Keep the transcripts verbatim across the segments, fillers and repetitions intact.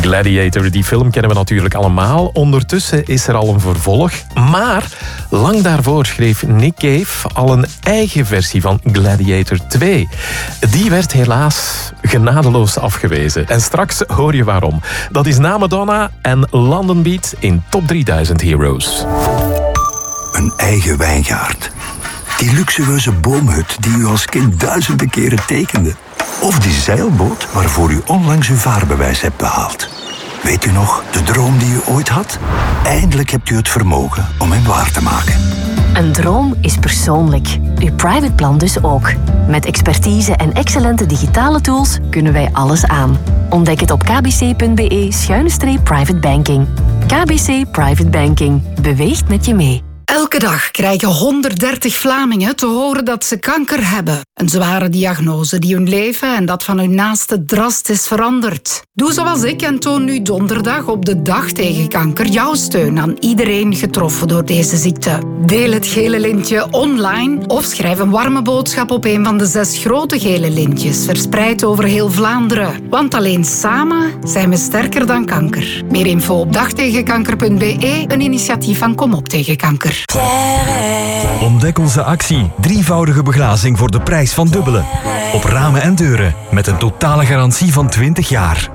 Gladiator, die film kennen we natuurlijk allemaal. Ondertussen is er al een vervolg. Maar lang daarvoor schreef Nick Cave al een eigen versie van Gladiator twee. Die werd helaas genadeloos afgewezen. En straks hoor je waarom. Dat is na Madonna en London Beat in Top drieduizend Heroes. Een eigen wijngaard. Die luxueuze boomhut die u als kind duizenden keren tekende. Of die zeilboot waarvoor u onlangs uw vaarbewijs hebt behaald. Weet u nog, de droom die u ooit had? Eindelijk hebt u het vermogen om hem waar te maken. Een droom is persoonlijk. Uw private plan dus ook. Met expertise en excellente digitale tools kunnen wij alles aan. Ontdek het op kbc.be schuine streep private banking. K B C Private Banking. Beweegt met je mee. Elke dag krijgen honderddertig Vlamingen te horen dat ze kanker hebben. Een zware diagnose die hun leven en dat van hun naaste drastisch verandert. Doe zoals ik en toon nu donderdag op de Dag tegen Kanker jouw steun aan iedereen getroffen door deze ziekte. Deel het gele lintje online of schrijf een warme boodschap op een van de zes grote gele lintjes verspreid over heel Vlaanderen. Want alleen samen zijn we sterker dan kanker. Meer info op dagtegenkanker punt be, een initiatief van Kom op tegen kanker. Ontdek onze actie. Drievoudige beglazing voor de prijs van dubbele. Op ramen en deuren. Met een totale garantie van twintig jaar.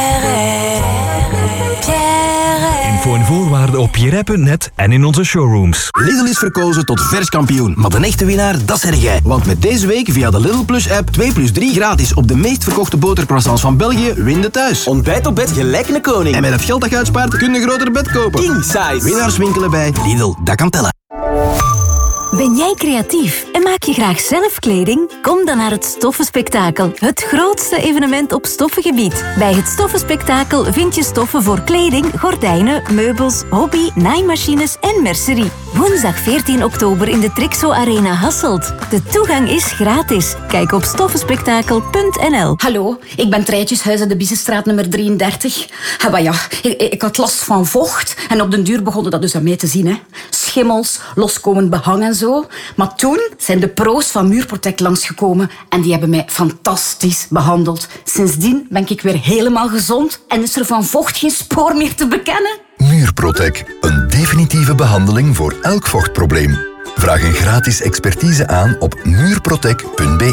Info en voorwaarden op pierre punt net en in onze showrooms. Lidl is verkozen tot vers kampioen. Maar de echte winnaar, dat zeg jij. Want met deze week via de Lidl Plus app twee plus drie gratis op de meest verkochte botercroissants van België, win de thuis. Ontbijt op bed gelijk een koning. En met het geld dat je uitspaart, kun je een groter bed kopen. King size. Winnaars winkelen bij Lidl, dat kan tellen. Ben jij creatief en maak je graag zelf kleding? Kom dan naar het Stoffenspektakel, het grootste evenement op stoffengebied. Bij het Stoffenspektakel vind je stoffen voor kleding, gordijnen, meubels, hobby, naaimachines en mercerie. Woensdag veertien oktober in de Trixo Arena Hasselt. De toegang is gratis. Kijk op stoffenspektakel punt n l. Hallo, ik ben Treitjeshuis in de Biezenstraat nummer drieëndertig. Ja, maar ja, ik, ik had last van vocht en op den duur begonnen dat dus aan mij te zien. Hè. Schimmels, loskomend behang en zo. Maar toen zijn de pro's van Muurprotect langsgekomen en die hebben mij fantastisch behandeld. Sindsdien ben ik weer helemaal gezond en is er van vocht geen spoor meer te bekennen. Muurprotect, een definitieve behandeling voor elk vochtprobleem. Vraag een gratis expertise aan op muurprotect punt be.